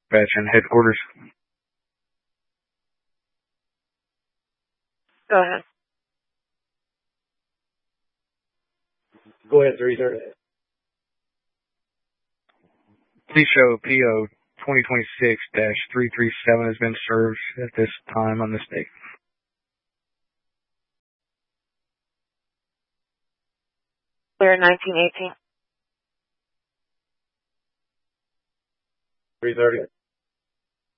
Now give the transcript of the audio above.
dispatch and headquarters. Go ahead. Go ahead, 330. Please show PO 2026-337 has been served at this time on this date. Clear 1918. 330.